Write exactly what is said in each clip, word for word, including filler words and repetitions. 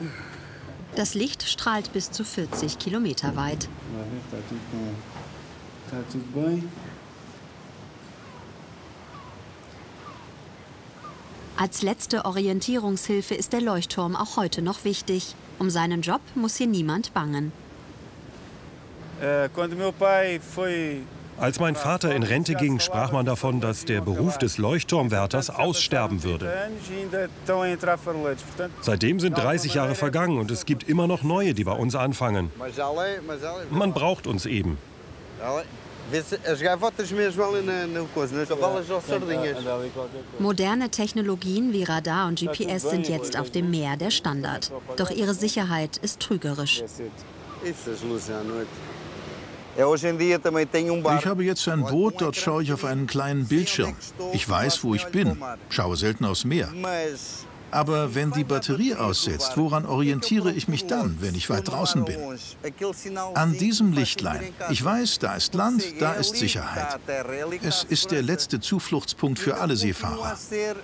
Das Licht strahlt bis zu vierzig Kilometer weit. Als letzte Orientierungshilfe ist der Leuchtturm auch heute noch wichtig. Um seinen Job muss hier niemand bangen. Als mein Vater in Rente ging, sprach man davon, dass der Beruf des Leuchtturmwärters aussterben würde. Seitdem sind dreißig Jahre vergangen und es gibt immer noch neue, die bei uns anfangen. Man braucht uns eben. Moderne Technologien wie Radar und G P S sind jetzt auf dem Meer der Standard. Doch ihre Sicherheit ist trügerisch. Ich habe jetzt ein Boot, dort schaue ich auf einen kleinen Bildschirm. Ich weiß, wo ich bin, schaue selten aufs Meer. Aber wenn die Batterie aussetzt, woran orientiere ich mich dann, wenn ich weit draußen bin? An diesem Lichtlein. Ich weiß, da ist Land, da ist Sicherheit. Es ist der letzte Zufluchtspunkt für alle Seefahrer.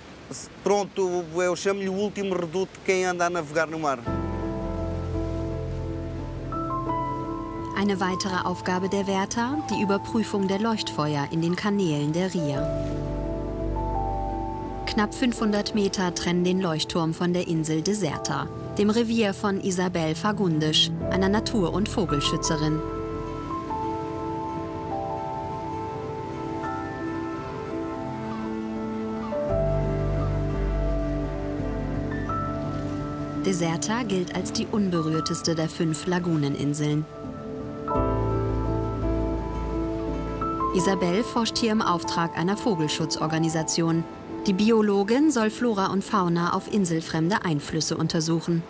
Eine weitere Aufgabe der Wärter, die Überprüfung der Leuchtfeuer in den Kanälen der Ria. Knapp fünfhundert Meter trennen den Leuchtturm von der Insel Deserta, dem Revier von Isabel Fagundes, einer Natur- und Vogelschützerin. Deserta gilt als die unberührteste der fünf Laguneninseln. Isabel forscht hier im Auftrag einer Vogelschutzorganisation. Die Biologin soll Flora und Fauna auf inselfremde Einflüsse untersuchen.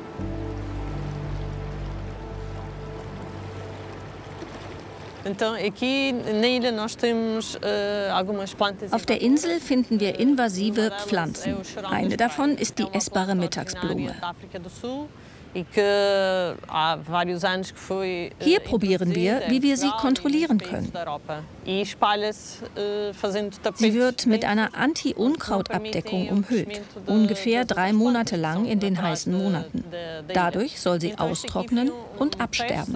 Auf der Insel finden wir invasive Pflanzen. Eine davon ist die essbare Mittagsblume. Hier probieren wir, wie wir sie kontrollieren können. Sie wird mit einer Anti-Unkrautabdeckung umhüllt, ungefähr drei Monate lang in den heißen Monaten. Dadurch soll sie austrocknen und absterben.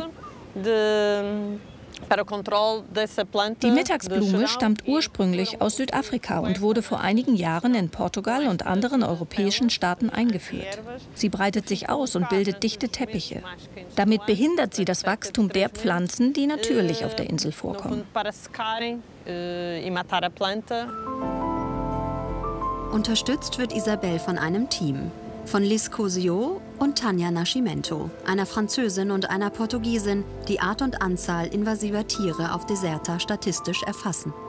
Die Mittagsblume stammt ursprünglich aus Südafrika und wurde vor einigen Jahren in Portugal und anderen europäischen Staaten eingeführt. Sie breitet sich aus und bildet dichte Teppiche. Damit behindert sie das Wachstum der Pflanzen, die natürlich auf der Insel vorkommen. Unterstützt wird Isabel von einem Team. Von Liz Cosio und Tania Nascimento, einer Französin und einer Portugiesin, die Art und Anzahl invasiver Tiere auf Deserta statistisch erfassen.